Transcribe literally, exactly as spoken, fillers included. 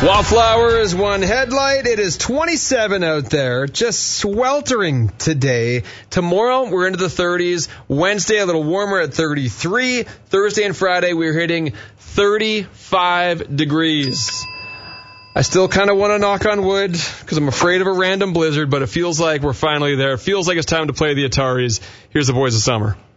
Wallflower is one headlight. It is twenty-seven out there, just sweltering today. Tomorrow, we're into the thirties. Wednesday, a little warmer at thirty-three. Thursday and Friday, we're hitting thirty-five degrees. I still kind of want to knock on wood because I'm afraid of a random blizzard, but it feels like we're finally there. It feels like it's time to play the Ataris. Here's the Boys of Summer.